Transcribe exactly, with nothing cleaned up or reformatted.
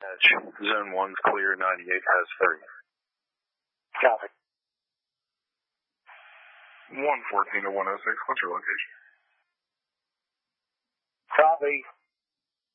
Edge. Zone one's clear, ninety-eight has three. Copy. one fourteen to one oh six, what's your location? Copy.